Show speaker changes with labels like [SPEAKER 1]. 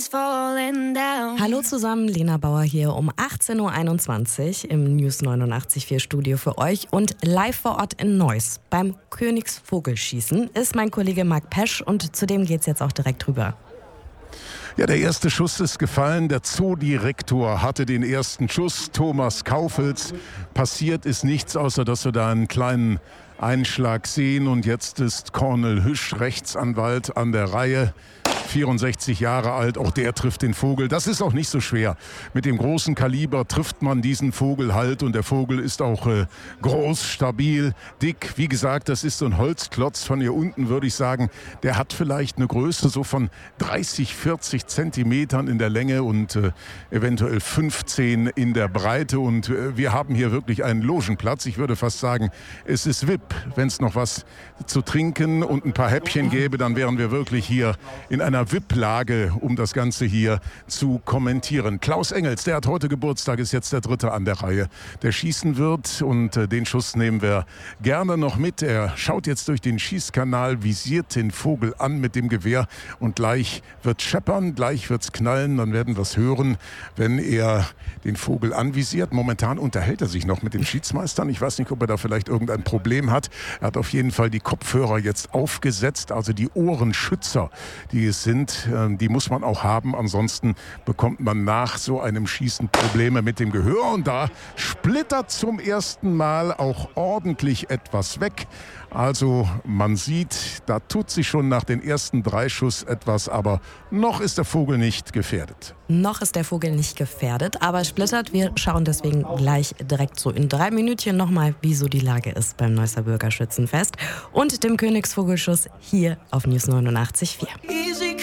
[SPEAKER 1] is falling down.
[SPEAKER 2] Hallo zusammen, Lena Bauer hier um 18.21 Uhr im News 89.4 Studio für euch und live vor Ort in Neuss. Beim Königsvogelschießen ist mein Kollege Marc Pesch und zu dem geht's jetzt auch direkt rüber.
[SPEAKER 3] Ja, der erste Schuss ist gefallen. Der Zoodirektor hatte den ersten Schuss, Thomas Kaufels. Passiert ist nichts, außer dass wir da einen kleinen Einschlag sehen. Und jetzt ist Cornel Hüsch, Rechtsanwalt, an der Reihe. 64 Jahre alt, auch der trifft den Vogel. Das ist auch nicht so schwer. Mit dem großen Kaliber trifft man diesen Vogel halt und der Vogel ist auch groß, stabil, dick. Wie gesagt, das ist so ein Holzklotz. Von hier unten würde ich sagen, der hat vielleicht eine Größe so von 30, 40 Zentimetern in der Länge und eventuell 15 in der Breite. Und wir haben hier wirklich einen Logenplatz. Ich würde fast sagen, es ist VIP. Wenn es noch was zu trinken und ein paar Häppchen gäbe, dann wären wir wirklich hier in einer VIP-Lage, um das Ganze hier zu kommentieren. Klaus Engels, der hat heute Geburtstag, ist jetzt der Dritte an der Reihe, der schießen wird und den Schuss nehmen wir gerne noch mit. Er schaut jetzt durch den Schießkanal, visiert den Vogel an mit dem Gewehr und gleich wird scheppern, gleich wird's knallen, dann werden wir es hören, wenn er den Vogel anvisiert. Momentan unterhält er sich noch mit den Schiedsmeistern. Ich weiß nicht, ob er da vielleicht irgendein Problem hat. Er hat auf jeden Fall die Kopfhörer jetzt aufgesetzt, also die Ohrenschützer, die es sind, die muss man auch haben. Ansonsten bekommt man nach so einem Schießen Probleme mit dem Gehör. Und da splittert zum ersten Mal auch ordentlich etwas weg. Also man sieht, da tut sich schon nach den ersten 3 Schuss etwas, aber noch ist der Vogel nicht gefährdet.
[SPEAKER 2] Noch ist der Vogel nicht gefährdet, aber splittert. Wir schauen deswegen gleich direkt so in 3 Minütchen nochmal, wie so die Lage ist beim Neusser Bürgerschützenfest und dem Königsvogelschuss hier auf News 89.4.